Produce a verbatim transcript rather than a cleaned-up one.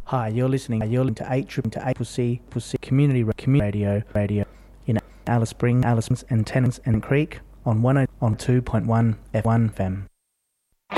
Hi, you're listening. You're listening to eight triple to eight C C Community Community Radio Radio in Alice Springs, Alice Springs and Tennant and Creek on one on two point one F one F M.